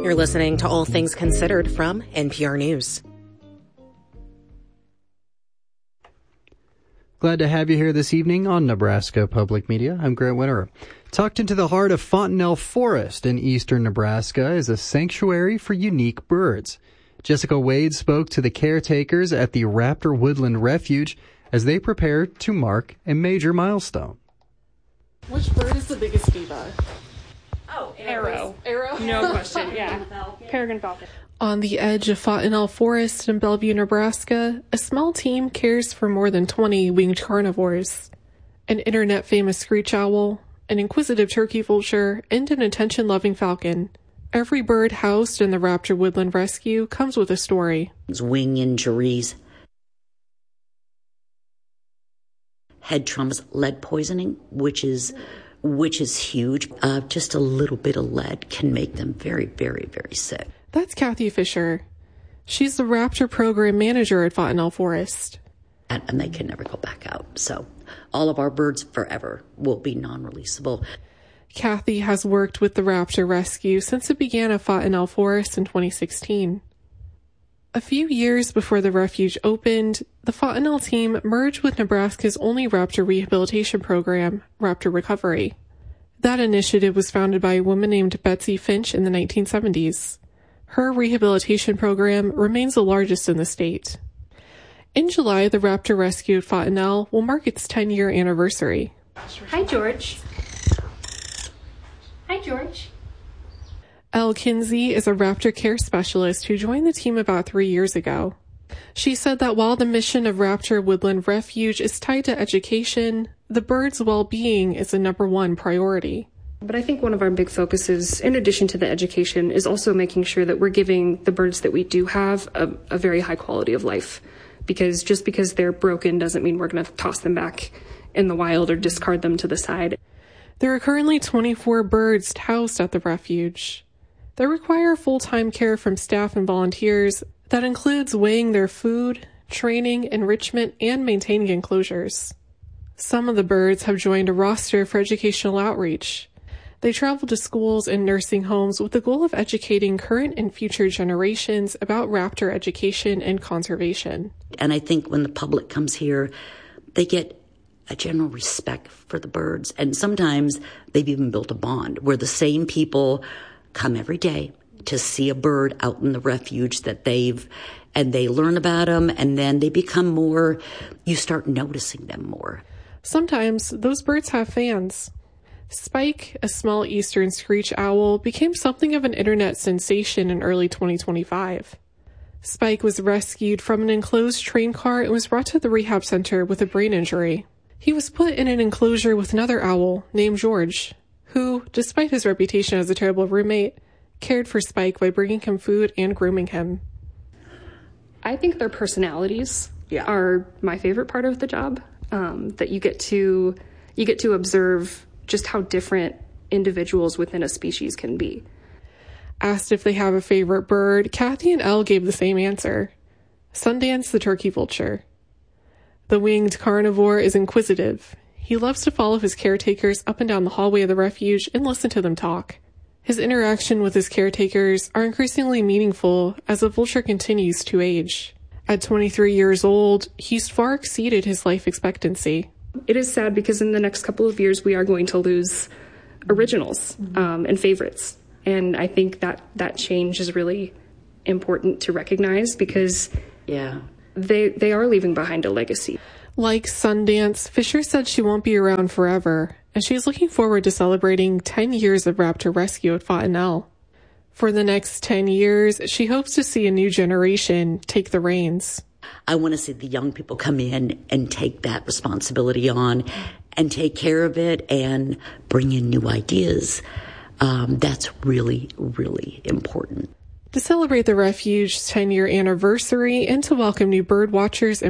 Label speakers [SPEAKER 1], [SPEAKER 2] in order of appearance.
[SPEAKER 1] You're listening to All Things Considered from NPR News.
[SPEAKER 2] Glad to have you here this evening on Nebraska Public Media. I'm Grant Winterer. Tucked into the heart of Fontenelle Forest in eastern Nebraska is a sanctuary for unique birds. Jessica Wade spoke to the caretakers at the Raptor Woodland Refuge as they prepare to mark a major milestone.
[SPEAKER 3] Which bird is the biggest diva?
[SPEAKER 4] Oh,
[SPEAKER 3] Arrow.
[SPEAKER 4] No question, yeah. Peregrine falcon.
[SPEAKER 3] On the edge of Fontenelle Forest in Bellevue, Nebraska, a small team cares for more than 20 winged carnivores. An internet-famous screech owl, an inquisitive turkey vulture, and an attention-loving falcon. Every bird housed in the Raptor Woodland Rescue comes with a story.
[SPEAKER 5] Wing injuries, head traumas, lead poisoning, which is huge. Just a little bit of lead can make them very, very, very sick.
[SPEAKER 3] That's Kathy Fisher. She's the Raptor Program Manager at Fontenelle Forest.
[SPEAKER 5] And they can never go back out. So all of our birds forever will be non-releasable.
[SPEAKER 3] Kathy has worked with the Raptor Rescue since it began at Fontenelle Forest in 2016. A few years before the refuge opened, the Fontenelle team merged with Nebraska's only raptor rehabilitation program, Raptor Recovery. That initiative was founded by a woman named Betsy Finch in the 1970s. Her rehabilitation program remains the largest in the state. In July, the Raptor Rescue at Fontenelle will mark its 10-year anniversary.
[SPEAKER 4] Hi, George. Hi, George.
[SPEAKER 3] Elle Kinsey is a raptor care specialist who joined the team about 3 years ago. She said that while the mission of Raptor Woodland Refuge is tied to education, the birds' well-being is the number one priority.
[SPEAKER 6] But I think one of our big focuses, in addition to the education, is also making sure that we're giving the birds that we do have a very high quality of life. Because just because they're broken doesn't mean we're going to toss them back in the wild or discard them to the side.
[SPEAKER 3] There are currently 24 birds housed at the refuge. They require full-time care from staff and volunteers that includes weighing their food, training, enrichment, and maintaining enclosures. Some of the birds have joined a roster for educational outreach. They travel to schools and nursing homes with the goal of educating current and future generations about raptor education and conservation.
[SPEAKER 5] And I think when the public comes here, they get a general respect for the birds. And sometimes they've even built a bond where the same people come every day to see a bird out in the refuge that they learn about them, and then they become more, you start noticing them more.
[SPEAKER 3] Sometimes those birds have fans. Spike, a small eastern screech owl, became something of an internet sensation in early 2025. Spike was rescued from an enclosed train car and was brought to the rehab center with a brain injury. He was put in an enclosure with another owl named George, who, despite his reputation as a terrible roommate, cared for Spike by bringing him food and grooming him.
[SPEAKER 6] I think their personalities are my favorite part of the job, that you get to observe just how different individuals within a species can be.
[SPEAKER 3] Asked if they have a favorite bird, Kathy and Elle gave the same answer. Sundance the turkey vulture. The winged carnivore is inquisitive. He loves to follow his caretakers up and down the hallway of the refuge and listen to them talk. His interaction with his caretakers are increasingly meaningful as the vulture continues to age. At 23 years old, he's far exceeded his life expectancy.
[SPEAKER 6] It is sad because in the next couple of years, we are going to lose originals and favorites. And I think that change is really important to recognize because they are leaving behind a legacy.
[SPEAKER 3] Like Sundance, Fisher said she won't be around forever, and she's looking forward to celebrating 10 years of Raptor Rescue at Fontenelle. For the next 10 years, she hopes to see a new generation take the reins.
[SPEAKER 5] I want to see the young people come in and take that responsibility on and take care of it and bring in new ideas. That's really, really important.
[SPEAKER 3] To celebrate the refuge's 10-year anniversary and to welcome new bird watchers and